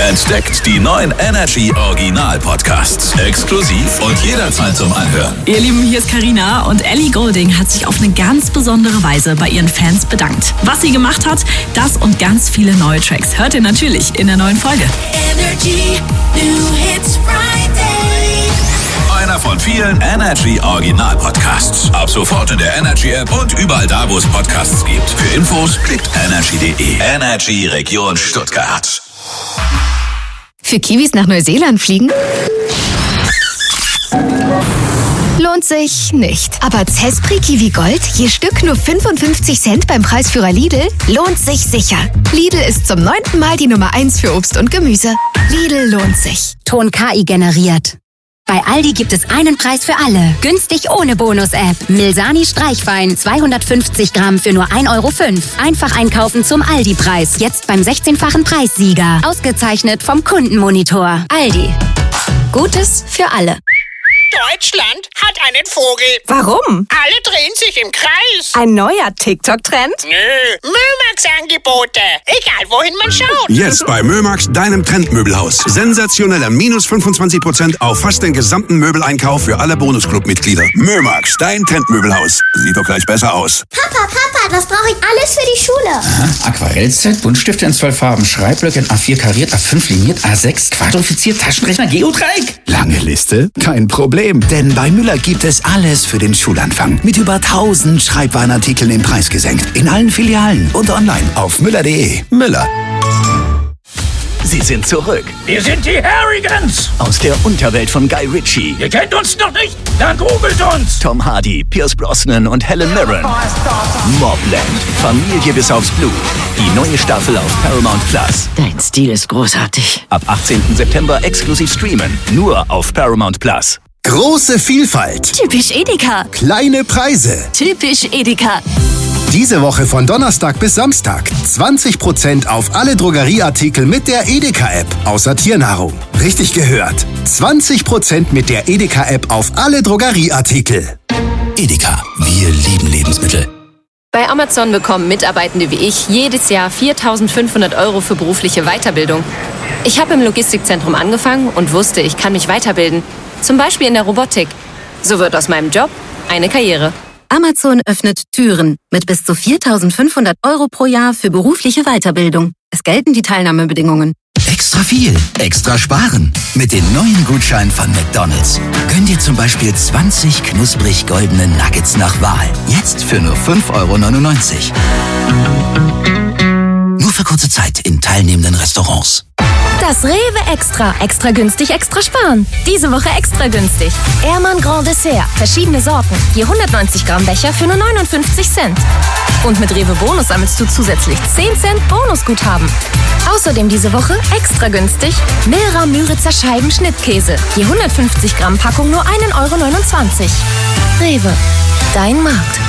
Entdeckt die neuen Energy Original Podcasts. Exklusiv und jederzeit zum Anhören. Ihr Lieben, hier ist Carina und Ellie Goulding hat sich auf eine ganz besondere Weise bei ihren Fans bedankt. Was sie gemacht hat, das und ganz viele neue Tracks hört ihr natürlich in der neuen Folge. Energy New Hits Friday. Einer von vielen Energy Original Podcasts. Ab sofort in der Energy App und überall da, wo es Podcasts gibt. Für Infos klickt energy.de. Energy Region Stuttgart. Für Kiwis nach Neuseeland fliegen? Lohnt sich nicht. Aber Zespri Kiwi Gold, je Stück nur 55 Cent beim Preisführer Lidl, lohnt sich sicher. Lidl ist zum 9. Mal die Nummer 1 für Obst und Gemüse. Lidl lohnt sich. Ton KI generiert. Bei Aldi gibt es einen Preis für alle. Günstig ohne Bonus-App. Milsani Streichwein 250 Gramm für nur 1,05 Euro. Einfach einkaufen zum Aldi-Preis. Jetzt beim 16-fachen Preissieger. Ausgezeichnet vom Kundenmonitor. Aldi. Gutes für alle. Deutschland hat einen Vogel. Warum? Alle drehen sich im Kreis. Ein neuer TikTok-Trend? Nö, Mömax-Angebote. Egal, wohin man schaut. Jetzt bei Mömax, deinem Trendmöbelhaus. Sensationeller minus 25% auf fast den gesamten Möbeleinkauf für alle Bonusclub-Mitglieder. Mömax, dein Trendmöbelhaus. Sieht doch gleich besser aus. Papa, was brauche ich alles für die Schule? Aha, Aquarellset, Buntstifte in 12 Farben, Schreibblöcke in A4 kariert, A5 liniert, A6 quadrifiziert, Taschenrechner, Geodreieck. Lange Liste? Kein Problem. Denn bei Müller gibt es alles für den Schulanfang. Mit über 1000 Schreibwarenartikeln im Preis gesenkt. In allen Filialen und online auf müller.de. Müller. Sie sind zurück. Wir sind die Harrigans. Aus der Unterwelt von Guy Ritchie. Ihr kennt uns noch nicht? Dann googelt uns. Tom Hardy, Pierce Brosnan und Helen Mirren. Mobland. Familie bis aufs Blut. Die neue Staffel auf Paramount Plus. Dein Stil ist großartig. Ab 18. September exklusiv streamen. Nur auf Paramount Plus. Große Vielfalt. Typisch Edeka. Kleine Preise. Typisch Edeka. Diese Woche von Donnerstag bis Samstag 20% auf alle Drogerieartikel mit der Edeka-App, außer Tiernahrung. Richtig gehört. 20% mit der Edeka-App auf alle Drogerieartikel. Edeka, wir lieben Lebensmittel. Bei Amazon bekommen Mitarbeitende wie ich jedes Jahr 4.500 € für berufliche Weiterbildung. Ich habe im Logistikzentrum angefangen und wusste, ich kann mich weiterbilden. Zum Beispiel in der Robotik. So wird aus meinem Job eine Karriere. Amazon öffnet Türen mit bis zu 4.500 € pro Jahr für berufliche Weiterbildung. Es gelten die Teilnahmebedingungen. Extra viel, extra sparen. Mit den neuen Gutscheinen von McDonald's. Gönn dir zum Beispiel 20 knusprig goldene Nuggets nach Wahl. Jetzt für nur 5,99 €. Nur für kurze Zeit in teilnehmenden Restaurants. Das Rewe Extra. Extra günstig, extra sparen. Diese Woche extra günstig. Ehrmann Grand Dessert. Verschiedene Sorten. Je 190 Gramm Becher für nur 59 Cent. Und mit Rewe Bonus sammelst du zusätzlich 10 Cent Bonusguthaben. Außerdem diese Woche extra günstig Milra Müritzer Scheiben Schnittkäse. Je 150 Gramm Packung nur 1,29 €. Rewe. Dein Markt.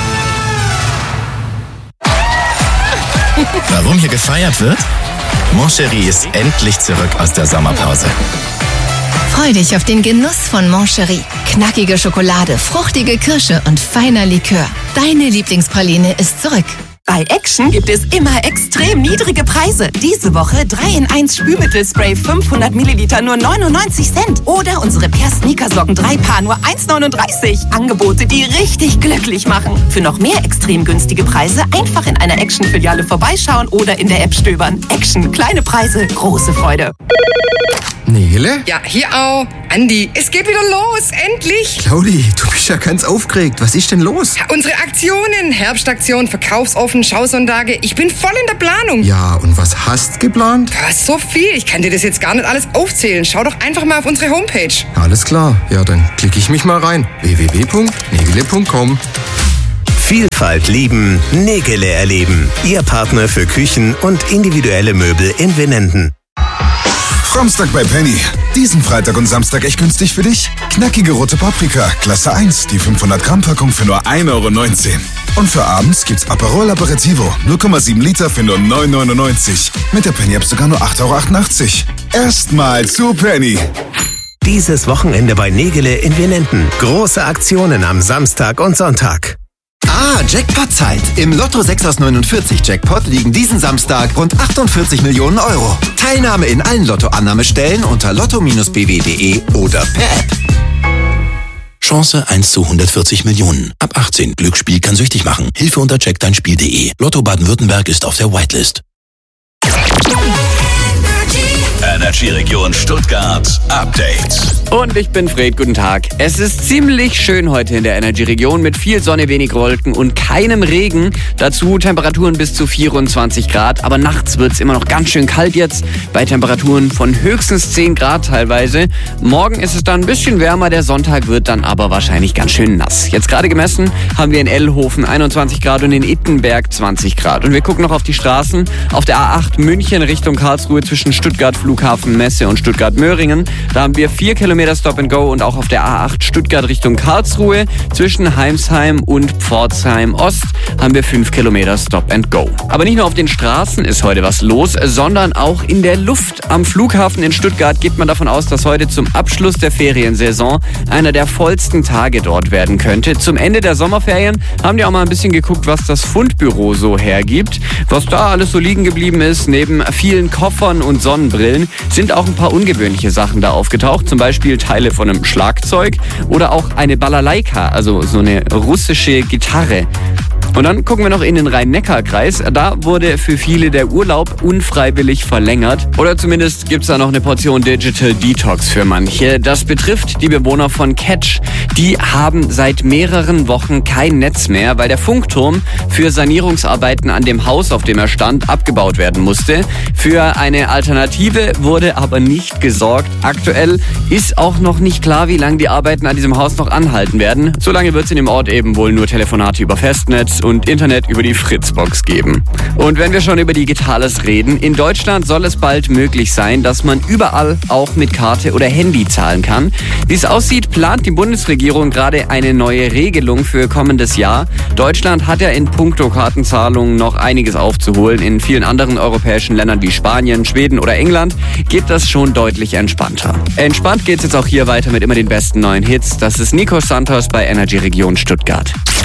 Warum hier gefeiert wird? Moncherie ist endlich zurück aus der Sommerpause. Freu dich auf den Genuss von Moncherie. Knackige Schokolade, fruchtige Kirsche und feiner Likör. Deine Lieblingspraline ist zurück. Bei Action gibt es immer extrem niedrige Preise. Diese Woche 3-in-1 Spülmittelspray 500 Milliliter nur 99 Cent. Oder unsere Per-Sneakersocken 3 Paar nur 1,39 €. Angebote, die richtig glücklich machen. Für noch mehr extrem günstige Preise einfach in einer Action-Filiale vorbeischauen oder in der App stöbern. Action, kleine Preise, große Freude. Nele? Ja, hier auch. Andi, es geht wieder los, endlich. Claudi, du bist ja ganz aufgeregt. Was ist denn los? Ja, unsere Aktionen, Herbstaktion, Verkaufsoffen, Schausonntage. Ich bin voll in der Planung. Ja, und was hast geplant? Ja, so viel. Ich kann dir das jetzt gar nicht alles aufzählen. Schau doch einfach mal auf unsere Homepage. Alles klar. Ja, dann klicke ich mich mal rein. www.negele.com. Vielfalt lieben, Nägele erleben. Ihr Partner für Küchen und individuelle Möbel in Winnenden. Samstag bei Penny. Diesen Freitag und Samstag echt günstig für dich? Knackige rote Paprika, Klasse 1, die 500 Gramm Packung für nur 1,19 €. Und für abends gibt's Aperol Aperitivo, 0,7 Liter für nur 9,99 €. Mit der Penny App sogar nur 8,88 €. Erstmal zu Penny. Dieses Wochenende bei Nägele in Winnenden. Große Aktionen am Samstag und Sonntag. Jackpot-Zeit. Im Lotto 6 aus 49 Jackpot liegen diesen Samstag rund 48 Millionen Euro. Teilnahme in allen Lotto-Annahmestellen unter lotto-bw.de oder per App. Chance 1 zu 140 Millionen. Ab 18. Glücksspiel kann süchtig machen. Hilfe unter checkdeinspiel.de. Lotto Baden-Württemberg ist auf der Whitelist. Energy Region Stuttgart Update. Und ich bin Fred, guten Tag. Es ist ziemlich schön heute in der Energy Region mit viel Sonne, wenig Wolken und keinem Regen. Dazu Temperaturen bis zu 24 Grad, aber nachts wird es immer noch ganz schön kalt jetzt, bei Temperaturen von höchstens 10 Grad teilweise. Morgen ist es dann ein bisschen wärmer, der Sonntag wird dann aber wahrscheinlich ganz schön nass. Jetzt gerade gemessen haben wir in Ellhofen 21 Grad und in Ittenberg 20 Grad. Und wir gucken noch auf die Straßen. Auf der A8 München Richtung Karlsruhe zwischen Stuttgart Flughafen Messe und Stuttgart-Möhringen. Da haben wir 4 Kilometer Stop and Go und auch auf der A8 Stuttgart Richtung Karlsruhe zwischen Heimsheim und Pforzheim Ost haben wir 5 Kilometer Stop and Go. Aber nicht nur auf den Straßen ist heute was los, sondern auch in der Luft. Am Flughafen in Stuttgart geht man davon aus, dass heute zum Abschluss der Feriensaison einer der vollsten Tage dort werden könnte. Zum Ende der Sommerferien haben die auch mal ein bisschen geguckt, was das Fundbüro so hergibt. Was da alles so liegen geblieben ist, neben vielen Koffern und Sonnenbrillen, sind auch ein paar ungewöhnliche Sachen da aufgetaucht. Zum Beispiel Teile von einem Schlagzeug oder auch eine Balalaika, also so eine russische Gitarre. Und dann gucken wir noch in den Rhein-Neckar-Kreis. Da wurde für viele der Urlaub unfreiwillig verlängert. Oder zumindest gibt es da noch eine Portion Digital Detox für manche. Das betrifft die Bewohner von Ketsch. Die haben seit mehreren Wochen kein Netz mehr, weil der Funkturm für Sanierungsarbeiten an dem Haus, auf dem er stand, abgebaut werden musste. Für eine Alternative wurde aber nicht gesorgt. Aktuell ist auch noch nicht klar, wie lange die Arbeiten an diesem Haus noch anhalten werden. Solange wird es in dem Ort eben wohl nur Telefonate über Festnetz und Internet über die Fritzbox geben. Und wenn wir schon über Digitales reden, in Deutschland soll es bald möglich sein, dass man überall auch mit Karte oder Handy zahlen kann. Wie es aussieht, plant die Bundesregierung gerade eine neue Regelung für kommendes Jahr. Deutschland hat ja in puncto Kartenzahlungen noch einiges aufzuholen. In vielen anderen europäischen Ländern wie Spanien, Schweden oder England geht das schon deutlich entspannter. Entspannt geht's jetzt auch hier weiter mit immer den besten neuen Hits. Das ist Nico Santos bei Energy Region Stuttgart.